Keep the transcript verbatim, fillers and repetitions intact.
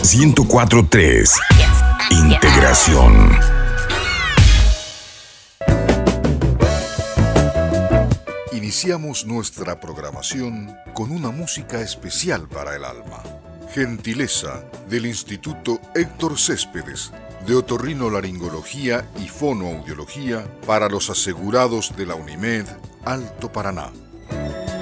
ciento cuatro punto tres. Integración. Iniciamos nuestra programación con una música especial para el alma. Gentileza del Instituto Héctor Céspedes de Otorrinolaringología y Fonoaudiología para los asegurados de la Unimed Alto Paraná.